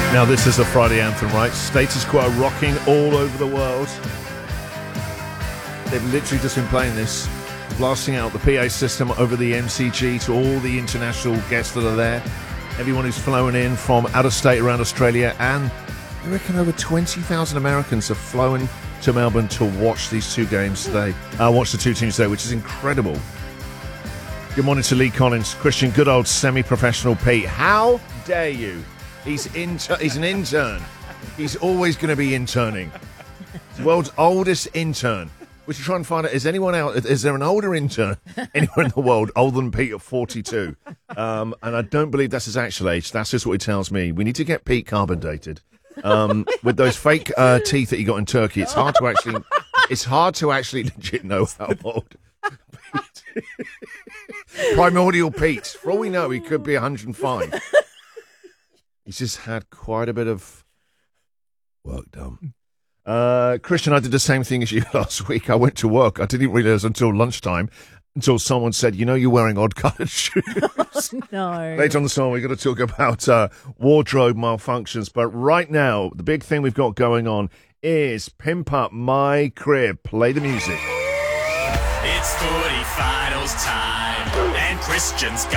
Now this is a Friday anthem, right? Status Quo rocking all over the world. They've literally just been playing this, blasting out the PA system over the MCG to all the international guests that are there. Everyone who's flown in from out of state around Australia, and I reckon over 20,000 Americans have flown to Melbourne to watch these two games today. Watch the two teams today, which is incredible. Good morning to Lee Collins. Christian, good old semi-professional Pete. How dare you? He's an intern. He's always going to be interning. He's the world's oldest intern. We should try and find out, is there an older intern anywhere in the world older than Pete at 42? And I don't believe that's his actual age. That's just what he tells me. We need to get Pete carbon dated. With those fake teeth that he got in Turkey, it's hard to actually legit know how old Pete. Primordial Pete. For all we know, he could be 105. He's just had quite a bit of work done. Christian, I did the same thing as you last week. I went to work. I didn't realise until lunchtime, until someone said, you know, you're wearing odd-coloured shoes. No. Later on the song, we're going to talk about wardrobe malfunctions. But right now, the big thing we've got going on is Pimp Up My Crib. Play the music. It's footy finals time, and Christian's got